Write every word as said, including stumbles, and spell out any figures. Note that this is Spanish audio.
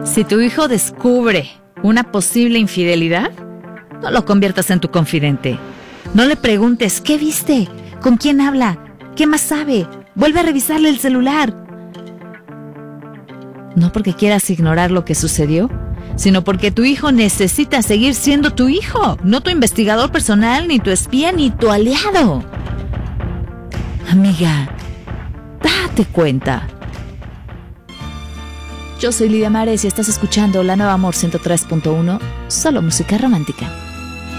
Si tu hijo descubre una posible infidelidad, no lo conviertas en tu confidente. No le preguntes, ¿qué viste? ¿Con quién habla? ¿Qué más sabe? Vuelve a revisarle el celular. No porque quieras ignorar lo que sucedió, sino porque tu hijo necesita seguir siendo tu hijo, no tu investigador personal, ni tu espía, ni tu aliado. Amiga, date cuenta. Yo soy Lidia Mares y estás escuchando La Nueva Amor ciento tres punto uno, solo música romántica.